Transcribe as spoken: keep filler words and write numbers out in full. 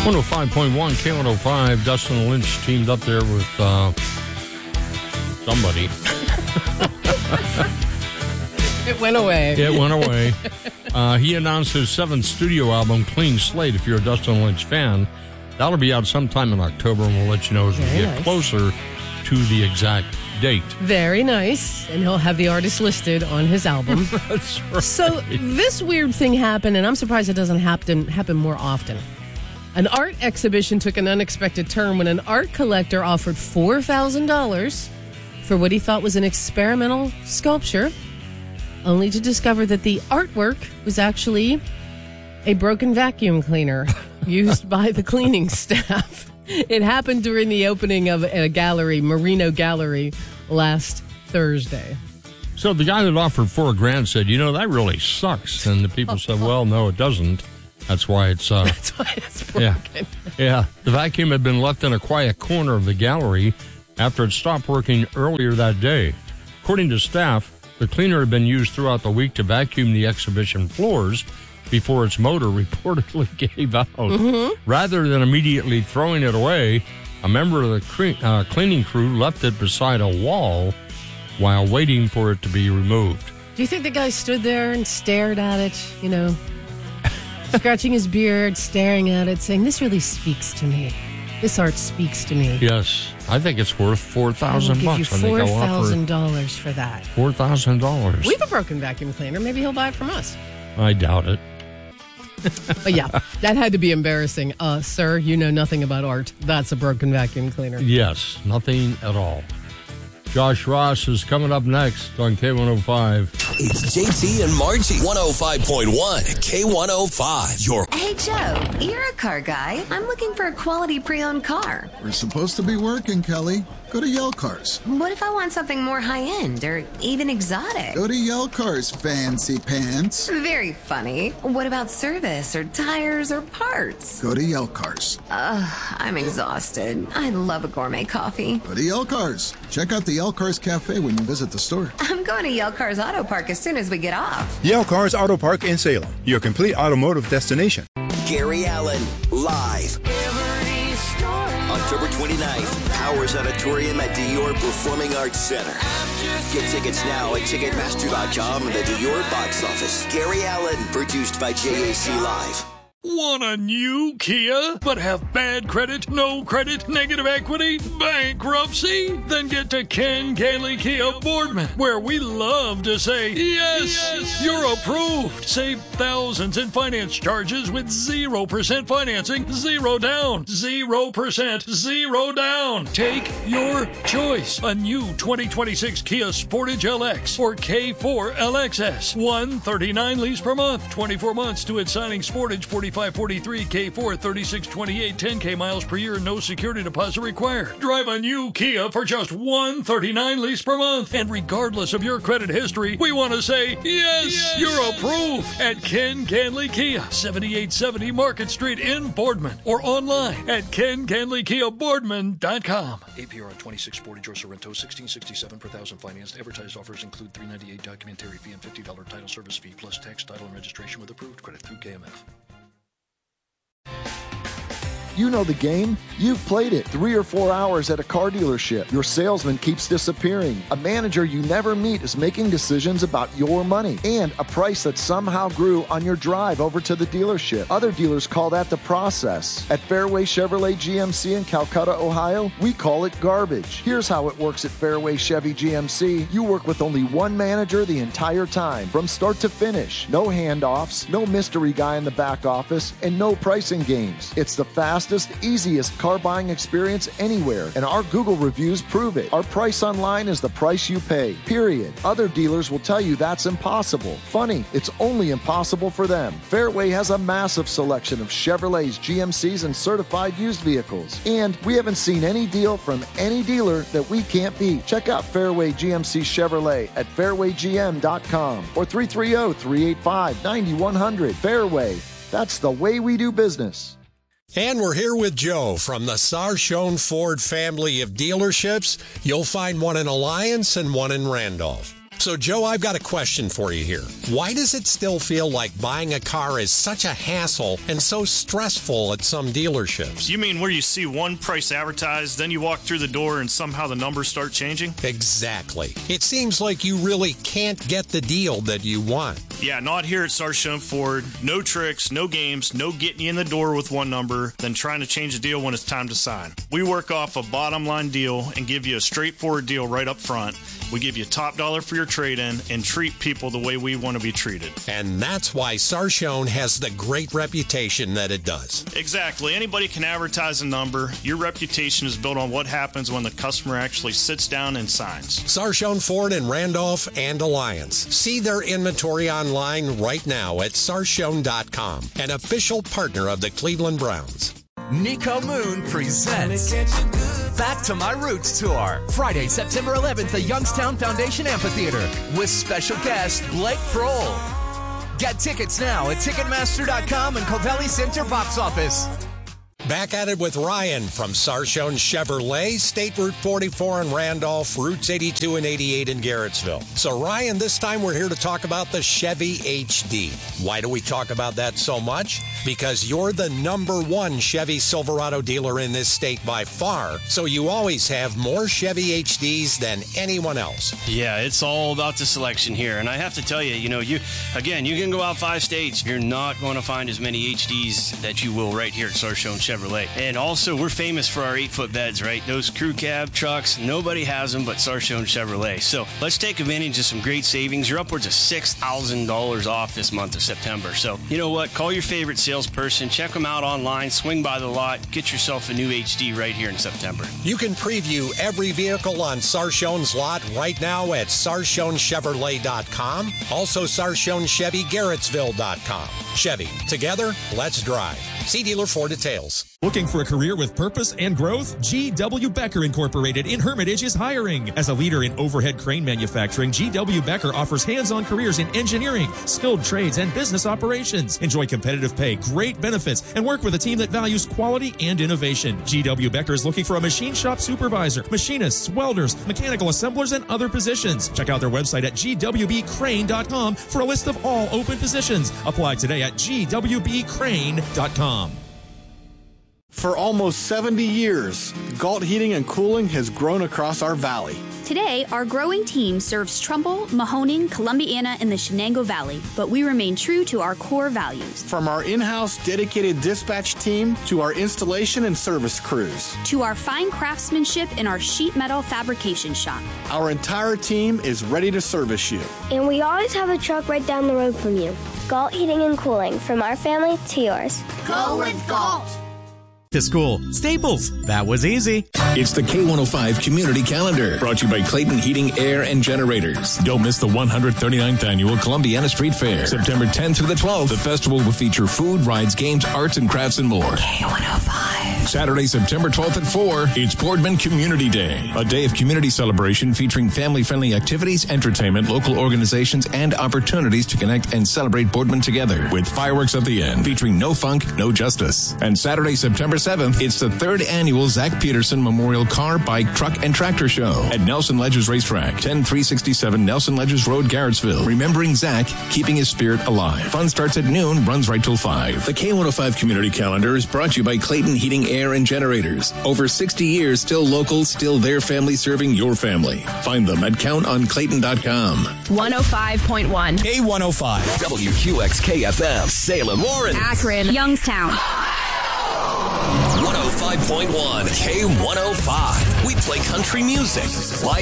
one oh five point one K one oh five. Dustin Lynch teamed up there with uh, somebody. It went away. It went away. Uh, he announced his seventh studio album, Clean Slate. If you're a Dustin Lynch fan, that'll be out sometime in October, and we'll let you know as Very we get nice. closer to the exact date. Very nice. And he'll have the artist listed on his album. That's right. So this weird thing happened, and I'm surprised it doesn't happen, happen more often. An art exhibition took an unexpected turn when an art collector offered four thousand dollars for what he thought was an experimental sculpture, only to discover that the artwork was actually a broken vacuum cleaner used by the cleaning staff. It happened during the opening of a gallery, Merino Gallery, last Thursday. So the guy that offered four grand said, you know, that really sucks. And the people said, well, no, it doesn't. That's why it's... Uh, That's why it's broken. Yeah. yeah. The vacuum had been left in a quiet corner of the gallery after it stopped working earlier that day. According to staff, the cleaner had been used throughout the week to vacuum the exhibition floors before its motor reportedly gave out. Mm-hmm. Rather than immediately throwing it away, a member of the cre- uh, cleaning crew left it beside a wall while waiting for it to be removed. Do you think the guy stood there and stared at it, you know, scratching his beard, staring at it, saying, this really speaks to me. This art speaks to me. Yes. I think it's worth four thousand I will bucks. give you four thousand dollars for that. four thousand dollars. We have a broken vacuum cleaner. Maybe he'll buy it from us. I doubt it. But yeah, that had to be embarrassing. Uh, sir, you know nothing about art. That's a broken vacuum cleaner. Yes, nothing at all. Josh Ross is coming up next on K one oh five. It's J T and Margie, one oh five point one K one oh five. Your Hey, Joe, you're a car guy. I'm looking for a quality pre-owned car. We're supposed to be working, Kelly. Go to Yell Cars. What if I want something more high-end or even exotic? Go to Yell Cars, fancy pants. Very funny. What about service or tires or parts? Go to Yell Cars. Ugh, I'm exhausted. I love a gourmet coffee. Go to Yell Cars. Check out the Yell Cars Cafe when you visit the store. I'm going to Yell Cars Auto Park as soon as we get off. Yell Cars Auto Park in Salem, your complete automotive destination. Gary Allen, live. October twenty-ninth, Powers Auditorium at Dior Performing Arts Center. Get tickets now at Ticketmaster dot com and the Dior box office. Gary Allen, produced by J A C Live. Want a new Kia, but have bad credit, no credit, negative equity, bankruptcy? Then get to Ken Gailey Kia Boardman, where we love to say, yes, yes, you're approved. Save thousands in finance charges with zero percent financing, zero down, zero percent, zero down. Take your choice. A new twenty twenty-six Kia Sportage L X or K four L X S. one thirty-nine lease per month, twenty-four months to its signing. Sportage forty-five forty-three, K four thirty-six twenty-eight, ten K miles per year, no security deposit required. Drive a new Kia for just one thirty-nine lease per month. And regardless of your credit history, we want to say, yes, yes, you're approved at Ken Ganley Kia, seventy-eight seventy Market Street in Boardman, or online at ken ganley kia boardman dot com. A P R on twenty-six Sportage or Sorrento, sixteen sixty-seven per thousand financed. Advertised offers include three ninety-eight documentary fee and fifty dollars title service fee plus tax, title, and registration with approved credit through K M F. You know the game. You've played it. Three or four hours at a car dealership. Your salesman keeps disappearing. A manager you never meet is making decisions about your money. And a price that somehow grew on your drive over to the dealership. Other dealers call that the process. At Fairway Chevrolet G M C in Calcutta, Ohio, we call it garbage. Here's how it works at Fairway Chevy G M C. You work with only one manager the entire time, from start to finish. No handoffs, no mystery guy in the back office, and no pricing games. It's the fastest, easiest car buying experience anywhere, and our Google reviews prove it. Our price online is the price you pay, period. Other dealers will tell you that's impossible. Funny, it's only impossible for them. Fairway has a massive selection of Chevrolets, G M Cs, and certified used vehicles. And we haven't seen any deal from any dealer that we can't beat. Check out Fairway G M C Chevrolet at fairway g m dot com or three three zero, three eight five, nine one zero zero. Fairway, that's the way we do business. And we're here with Joe from the Sarshone Ford family of dealerships. You'll find one in Alliance and one in Randolph. So, Joe, I've got a question for you here. Why does it still feel like buying a car is such a hassle and so stressful at some dealerships? You mean where you see one price advertised, then you walk through the door and somehow the numbers start changing? Exactly. It seems like you really can't get the deal that you want. Yeah, not here at Sarshone Ford. No tricks, no games, no getting you in the door with one number, then trying to change the deal when it's time to sign. We work off a bottom line deal and give you a straightforward deal right up front. We give you top dollar for your trade-in and treat people the way we want to be treated. And that's why Sarshone has the great reputation that it does. Exactly. Anybody can advertise a number. Your reputation is built on what happens when the customer actually sits down and signs. Sarshone Ford in Randolph and Alliance. See their inventory online right now at sarshone dot com, an official partner of the Cleveland Browns. Nico Moon presents Back to My Roots Tour. Friday, September eleventh, at Youngstown Foundation Amphitheater with special guest Blake Kroll. Get tickets now at Ticketmaster dot com and Covelli Center box office. Back at it with Ryan from Sarshone Chevrolet, State Route forty-four in Randolph, Routes eighty-two and eighty-eight in Garrettsville. So Ryan, this time we're here to talk about the Chevy H D. Why do we talk about that so much? Because you're the number one Chevy Silverado dealer in this state by far, so you always have more Chevy H Ds than anyone else. Yeah, it's all about the selection here. And I have to tell you, you know, you again, you can go out five states. You're not going to find as many H Ds that you will right here at Sarshone Chevrolet. And also, we're famous for our eight-foot beds, right? Those crew cab trucks, nobody has them but Sarshone Chevrolet. So let's take advantage of some great savings. You're upwards of six thousand dollars off this month of September. So you know what? Call your favorite salesperson. Check them out online. Swing by the lot. Get yourself a new H D right here in September. You can preview every vehicle on Sarshone's lot right now at sarshone chevrolet dot com. Also, sarshone chevy garrettsville dot com. Chevy, together, let's drive. See dealer for details. Looking for a career with purpose and growth? G W. Becker Incorporated in Hermitage is hiring. As a leader in overhead crane manufacturing, G W. Becker offers hands-on careers in engineering, skilled trades, and business operations. Enjoy competitive pay, great benefits, and work with a team that values quality and innovation. G W. Becker is looking for a machine shop supervisor, machinists, welders, mechanical assemblers, and other positions. Check out their website at g w b crane dot com for a list of all open positions. Apply today at g w b crane dot com. For almost seventy years, Galt Heating and Cooling has grown across our valley. Today, our growing team serves Trumbull, Mahoning, Columbiana, and the Shenango Valley, but we remain true to our core values. From our in-house dedicated dispatch team to our installation and service crews. To our fine craftsmanship in our sheet metal fabrication shop. Our entire team is ready to service you. And we always have a truck right down the road from you. Galt Heating and Cooling, from our family to yours. Go with Galt! To school. Staples. That was easy. It's the K one oh five Community Calendar, brought to you by Clayton Heating, Air, and Generators. Don't miss the one hundred thirty-ninth Annual Columbiana Street Fair. September tenth through the twelfth, the festival will feature food, rides, games, arts, and crafts, and more. K one oh five. Saturday, September twelfth at four, it's Boardman Community Day, a day of community celebration featuring family-friendly activities, entertainment, local organizations, and opportunities to connect and celebrate Boardman together, with fireworks at the end, featuring No Funk, No Justice. And Saturday, September seventh, it's the third annual Zach Peterson Memorial Car, Bike, Truck, and Tractor Show at Nelson Ledges Racetrack, ten three sixty-seven Nelson Ledges Road, Garrettsville. Remembering Zach, keeping his spirit alive. Fun starts at noon, runs right till five. The K one oh five Community Calendar is brought to you by Clayton Heating, Air, and Generators. Over sixty years, still local, still their family serving your family. Find them at count on clayton dot com. one oh five point one. K one oh five. W Q X K F M, Salem, Warren. Akron. Youngstown. one oh five point one K one oh five. We play country music. Like